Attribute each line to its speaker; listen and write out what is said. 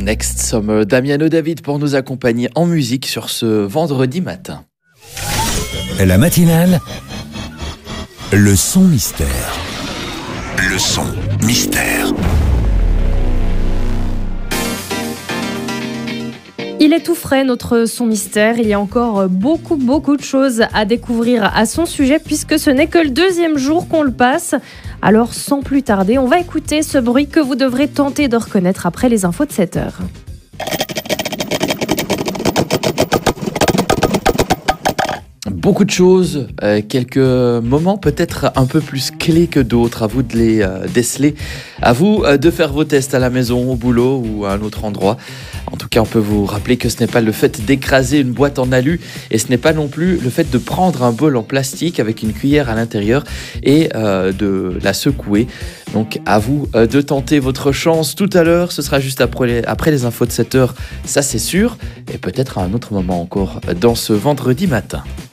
Speaker 1: Next Summer, Damiano David pour nous accompagner en musique sur ce vendredi matin.
Speaker 2: La matinale, le son mystère.
Speaker 3: Le son mystère.
Speaker 4: Il est tout frais, notre son mystère. Il y a encore beaucoup de choses à découvrir à son sujet puisque ce n'est que le deuxième jour qu'on le passe. Alors sans plus tarder, on va écouter ce bruit que vous devrez tenter de reconnaître après les infos de 7h.
Speaker 1: Beaucoup de choses, quelques moments peut-être un peu plus clés que d'autres, à vous de les déceler, à vous de faire vos tests à la maison, au boulot ou à un autre endroit. En tout cas, on peut vous rappeler que ce n'est pas le fait d'écraser une boîte en alu et ce n'est pas non plus le fait de prendre un bol en plastique avec une cuillère à l'intérieur et de la secouer. Donc à vous de tenter votre chance tout à l'heure, ce sera juste après les infos de 7h, ça c'est sûr, et peut-être à un autre moment encore dans ce vendredi matin.